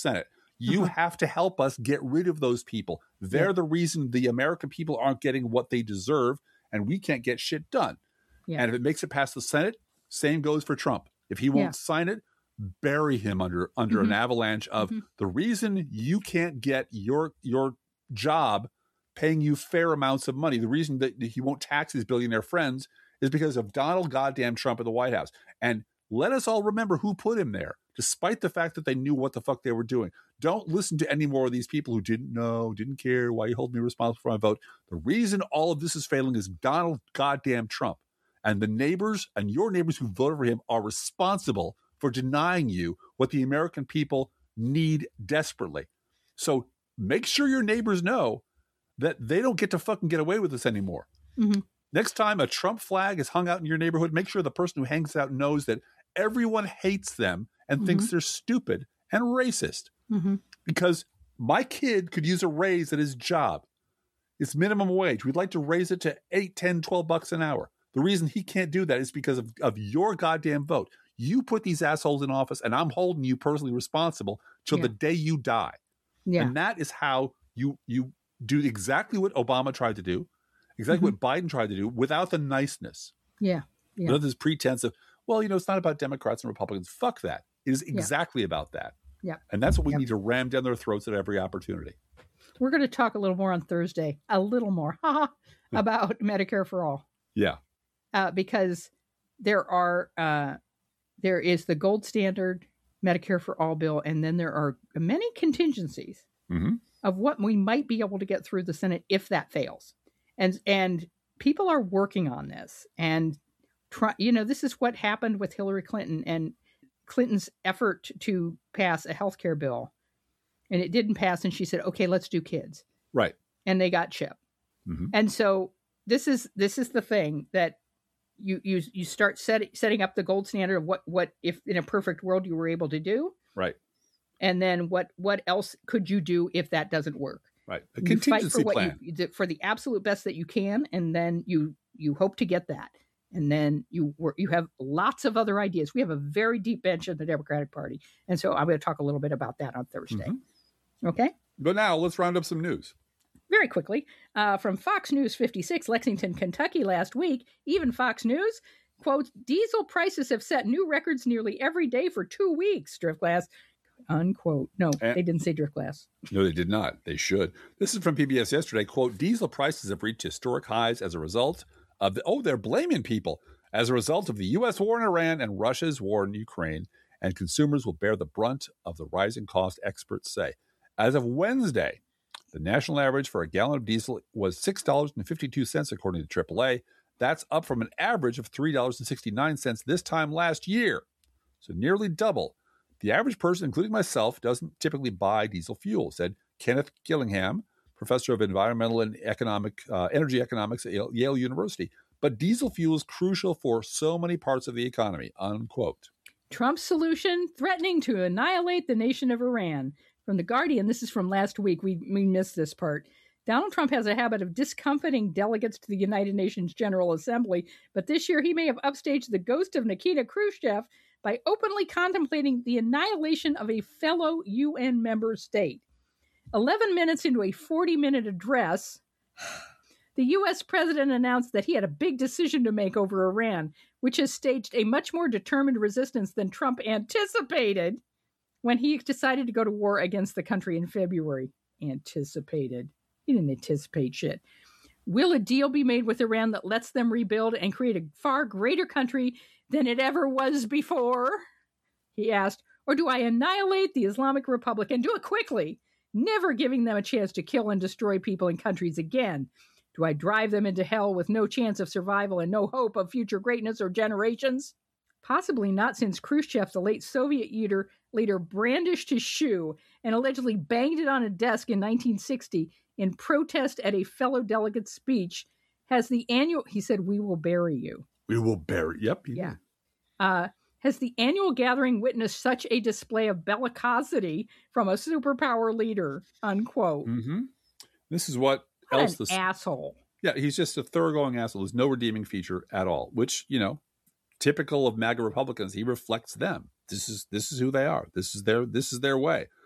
Senate. You have to help us get rid of those people. They're the reason the American people aren't getting what they deserve, and we can't get shit done. Yeah. And if it makes it past the Senate, same goes for Trump. If he won't sign it, bury him under an avalanche of the reason you can't get your job paying you fair amounts of money. The reason that he won't tax his billionaire friends is because of Donald goddamn Trump at the White House. And let us all remember who put him there, despite the fact that they knew what the fuck they were doing. Don't listen to any more of these people who didn't know, didn't care. Why you hold me responsible for my vote? The reason all of this is failing is Donald goddamn Trump. And the neighbors and your neighbors who voted for him are responsible for denying you what the American people need desperately. So make sure your neighbors know that they don't get to fucking get away with this anymore. Next time a Trump flag is hung out in your neighborhood, make sure the person who hangs out knows that everyone hates them and thinks they're stupid and racist. Because my kid could use a raise at his job. It's minimum wage. We'd like to raise it to 8, 10, 12 bucks an hour. The reason he can't do that is because of your goddamn vote. You put these assholes in office, and I'm holding you personally responsible till the day you die. And that is how you do exactly what Obama tried to do, exactly what Biden tried to do, without the niceness. Without this pretense of, well, it's not about Democrats and Republicans. Fuck that. It is exactly about that. And that's what we need to ram down their throats at every opportunity. We're going to talk a little more on Thursday, about Medicare for All. Because there is the gold standard Medicare for All bill, and then there are many contingencies of what we might be able to get through the Senate if that fails. And people are working on this. And, this is what happened with Hillary Clinton and Clinton's effort to pass a health care bill. And it didn't pass. And she said, okay, let's do kids. Right. And they got CHIP. And so this is the thing that you start setting up the gold standard of what if in a perfect world you were able to do. Right. And then what else could you do if that doesn't work? Right. A contingency plan. For the absolute best that you can, and then you hope to get that. And then you have lots of other ideas. We have a very deep bench in the Democratic Party. And so I'm going to talk a little bit about that on Thursday. Okay? But now let's round up some news. Very quickly, from Fox News 56, Lexington, Kentucky last week, even Fox News, quote, diesel prices have set new records nearly every day for 2 weeks, Driftglass, unquote. No, they didn't say Driftglass. No, they did not. They should. This is from PBS yesterday, quote, diesel prices have reached historic highs as a result of they're blaming people as a result of the U.S. war in Iran and Russia's war in Ukraine, and consumers will bear the brunt of the rising cost, experts say. As of Wednesday, the national average for a gallon of diesel was $6.52, according to AAA. That's up from an average of $3.69 this time last year, so nearly double. The average person, including myself, doesn't typically buy diesel fuel, said Kenneth Gillingham, professor of environmental and energy economics at Yale University. But diesel fuel is crucial for so many parts of the economy, unquote. Trump's solution, threatening to annihilate the nation of Iran. From The Guardian, this is from last week. We missed this part. Donald Trump has a habit of discomfiting delegates to the United Nations General Assembly, but this year he may have upstaged the ghost of Nikita Khrushchev by openly contemplating the annihilation of a fellow UN member state. 11 minutes into a 40-minute address, the U.S. president announced that he had a big decision to make over Iran, which has staged a much more determined resistance than Trump anticipated when he decided to go to war against the country in February. Anticipated. He didn't anticipate shit. Will a deal be made with Iran that lets them rebuild and create a far greater country than it ever was before? He asked. Or do I annihilate the Islamic Republic and do it quickly, never giving them a chance to kill and destroy people and countries again? Do I drive them into hell with no chance of survival and no hope of future greatness or generations? Possibly not, since Khrushchev, the late Soviet leader, brandished his shoe and allegedly banged it on a desk in 1960 in protest at a fellow delegate's speech. He said, "We will bury you." We will bury. Yep. Yeah. Has the annual gathering witnessed such a display of bellicosity from a superpower leader? Unquote. This is what else? An asshole. Yeah, he's just a thoroughgoing asshole. There's no redeeming feature at all. Which, typical of MAGA Republicans, he reflects them. This is who they are. This is their way.